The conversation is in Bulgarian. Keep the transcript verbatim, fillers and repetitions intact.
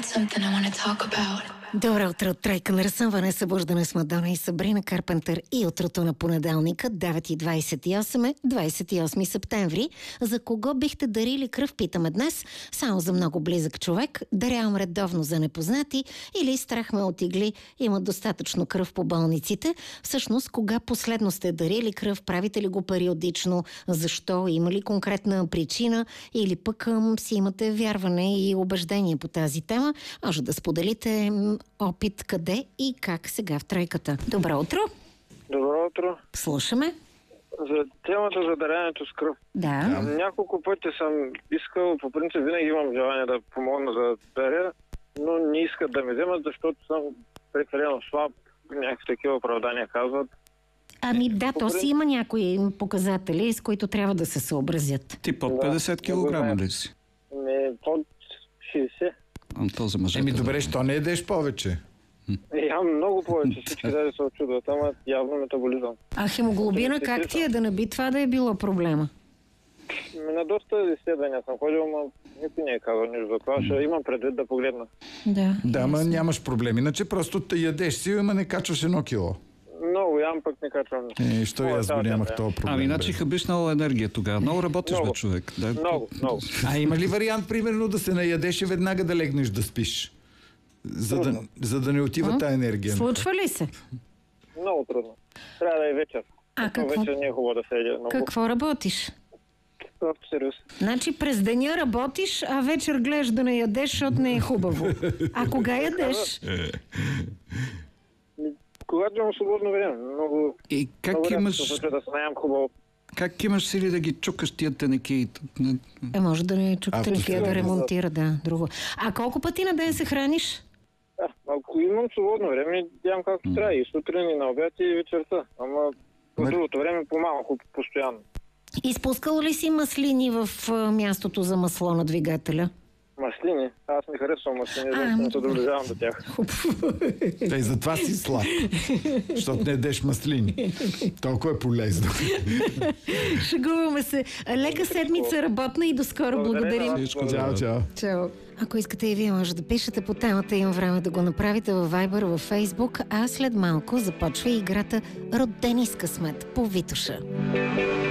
something I want to talk about. Добро утро от Тройка на разсъмване, събуждане с Мадона и Сабрина Карпентър и утрото на понеделника, девет и двадесет и осем е, двадесет и осми септември. За кого бихте дарили кръв, питаме днес? Само за много близък човек, дарявам редовно за непознати или страх ме от игли, има достатъчно кръв по болниците. Всъщност, кога последно сте дарили кръв, правите ли го периодично, защо, има ли конкретна причина или пък ам, си имате вярване и убеждение по тази тема, може да споделите опит къде и как сега в Тройката. Добро утро! Добро утро. Слушаме. За темата за даряването с кръв. Да. Няколко пъти съм искал, по принцип винаги имам желание да помогна за даря, но не искат да ме вземат, защото съм прекалено слаб. Някакви такива оправдания казват. Ами да, то си има някои показатели, с които трябва да се съобразят. Ти под петдесет килограма ли си? Не, под шейсет. А, то за мъжете. Еми добре, що не едеш повече? Ям много повече, всички даже се очудват, ама явно метаболизъм. А хемоглобина как ти е, да не би това да е било проблема? Ами на доста изследвания съм ходил, но никой не е казал нищо за това, ще имам предвид да погледна. Да. Да, ма нямаш проблем. Иначе просто те ядеш си, ама не качваш едно кило. Много ям, пък не качвам. Е, що и аз го нямах този проблем. Ами, значи хабиш много енергия тогава. Много работиш, Много. бе, човек. Да. Много, много. А има ли вариант, примерно, да се наядеш и веднага да легнеш да спиш? За да, за да не отива тая енергия. Случва ли се? Много трудно. Трябва да е вечер. А Но какво, вечер не е хубаво да се еде много. какво работиш? Просто сериоз. Значи през деня работиш, а вечер гледаш да не ядеш, защото не е хубаво. А кога ядеш? Когато имам свободно време, много... И как много рядко имаш, се случва да се наям хубаво. как имаш сили да ги чукаш тия тенеки? Е, може да не чукате никъде да Автострада. ремонтира, да, друго. А колко пъти на ден се храниш? А, ако имам свободно време, ям както трябва. И сутрин, и на обяд, и вечерта. Ама по Ма- другото време по-малко, постоянно. Изпускал ли си маслини в а, мястото за масло на двигателя? Маслини. Аз не харесвам маслини, А, защото ами не се добре. доближавам до тях. Тъй затова си слаб. Защото не едеш маслини. Толкова е полезно. Шегуваме се. Лека седмица работна и до скоро. Благодаря на Благодарим. вас. Всичко Чао, чао. Чао. Ако искате и вие може да пишете по темата, имам време да го направите във Viber, във Facebook, а след малко започва играта Родени с късмет по Витоша.